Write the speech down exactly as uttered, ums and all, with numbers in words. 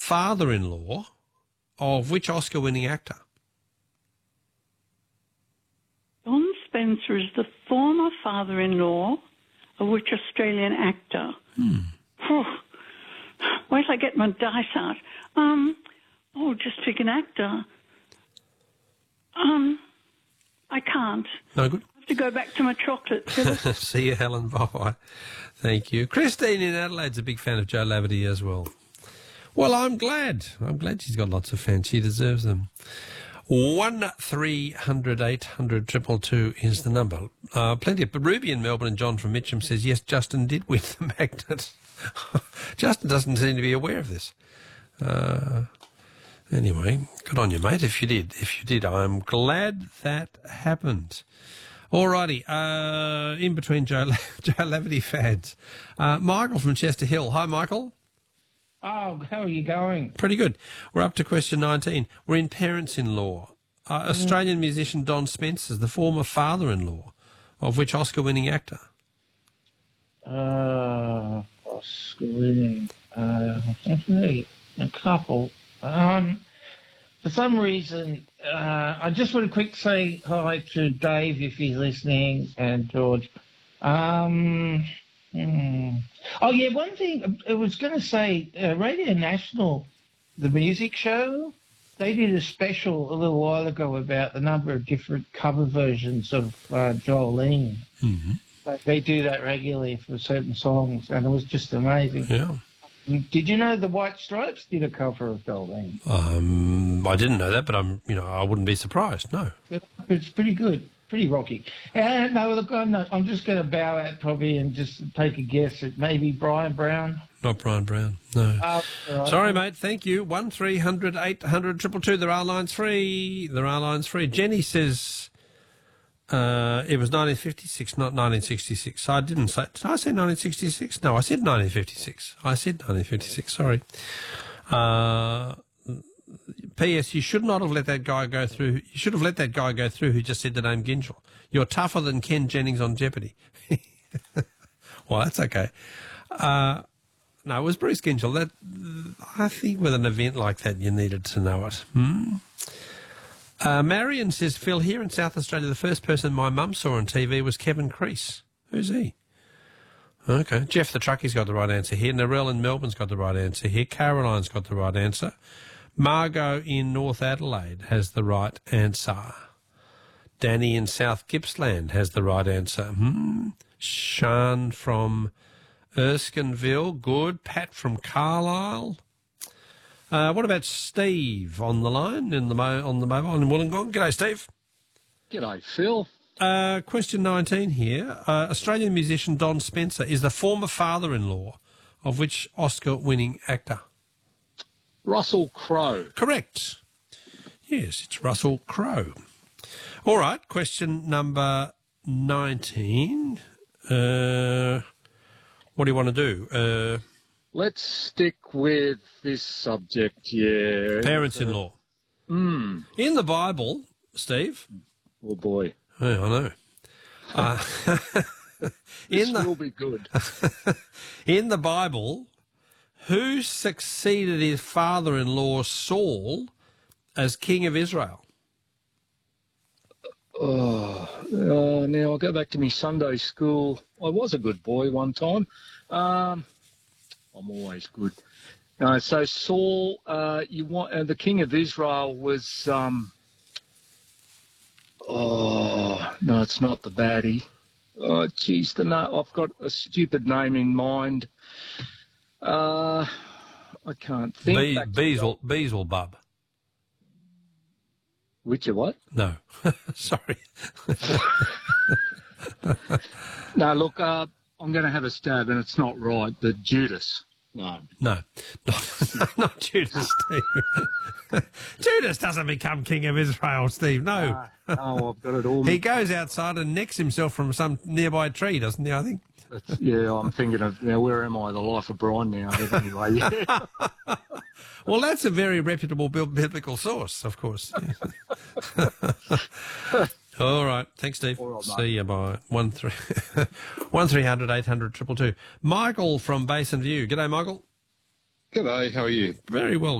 father-in-law of which Oscar-winning actor? Don Spencer is the former father-in-law of which Australian actor? Hmm. Whew. Wait till I get my dice out. Um, oh, just pick an actor. Um, I can't. No good? I have to go back to my chocolate. See you, Helen. Bye-bye. Thank you. Christine in Adelaide's a big fan of Joe Laverty as well. Well, I'm glad. I'm glad she's got lots of fans. She deserves them. One three hundred eight hundred triple two is the number. Uh, plenty of... But Ruby in Melbourne and John from Mitcham says, yes, Justin did win the magnet. Justin doesn't seem to be aware of this. Uh, anyway, good on you, mate, if you did. If you did, I'm glad that happened. Alrighty, uh, in between Joe, Joe Laverty fans. Uh, Michael from Chester Hill. Hi, Michael. Oh, how are you going? Pretty good. We're up to question nineteen. We're in parents-in-law. Uh, Australian musician Don Spencer is the former father-in-law of which Oscar-winning actor? Uh, Oscar winning. Uh, definitely a couple. Um, for some reason, uh, I just want to quick say hi to Dave if he's listening and George. Um, hmm. Oh, yeah, one thing I was going to say, uh, Radio National, the music show, they did a special a little while ago about the number of different cover versions of uh, Jolene. Mm-hmm. Like they do that regularly for certain songs, and it was just amazing. Yeah. Did you know the White Stripes did a cover of Jolene? Um, I didn't know that, but I'm, you know, I wouldn't be surprised. No. It's pretty good, pretty rocky. And no, look, I'm, not, I'm just going to bow out probably and just take a guess at maybe Brian Brown. Not Brian Brown. No. Uh, right. Sorry, mate. Thank you. One three hundred eight hundred triple two. There are lines free. There are lines free. Jenny says uh, it was nineteen fifty-six, not nineteen sixty-six. I didn't say. Did I say nineteen sixty-six? No, I said nineteen fifty-six. I said nineteen fifty-six. Sorry. Uh, P S. You should not have let that guy go through. You should have let that guy go through who just said the name Ginchel. You're tougher than Ken Jennings on Jeopardy. Well, that's okay. Uh, no, it was Bruce Ginchel. That, I think with an event like that, you needed to know it. Hmm? Uh, Marion says, Phil, here in South Australia, the first person my mum saw on T V was Kevin Crease. Who's he? Okay. Jeff the Truckie's got the right answer here. Narelle in Melbourne's got the right answer here. Caroline's got the right answer. Margot in North Adelaide has the right answer. Danny in South Gippsland has the right answer. Hmm. Sean from Erskineville, good. Pat from Carlisle. Uh, what about Steve on the line in the mo- on the mobile in Wollongong? G'day, Steve. G'day, Phil. Uh, question nineteen here. Uh, Australian musician Don Spencer is the former father-in-law of which Oscar-winning actor? Russell Crowe. Correct. Yes, it's Russell Crowe. All right, question number nineteen. Uh, what do you want to do? Uh, Let's stick with this subject, yeah. Parents-in-law. Mm. In the Bible, Steve. Oh, boy. Yeah, I know. Uh, this in the, will be good. In the Bible, who succeeded his father-in-law Saul as king of Israel? Oh, uh, now I'll go back to my Sunday school. I was a good boy one time. Um, I'm always good. Uh, so Saul, uh, you want uh, the king of Israel was. Um, oh no, it's not the baddie. Oh, geez, the no, I've got a stupid name in mind. Uh, I can't think. Be- back to Beelzebub. Beelzebub. Which of what? No, sorry. No, look, uh, I'm going to have a stab, and it's not right. The Judas. No. No, not, not Judas, Steve. Judas doesn't become king of Israel, Steve, no. Uh, oh, I've got it all. He goes outside and necks himself from some nearby tree, doesn't he, I think? That's, yeah, I'm thinking of, now, where am I? The life of Brian now. Anyway, yeah. Well, that's a very reputable biblical source, of course. All right. Thanks, Steve. All right, see you. Bye. One three one three hundred eight hundred triple two. Michael from Basin View. G'day, Michael. G'day, how are you? Very well.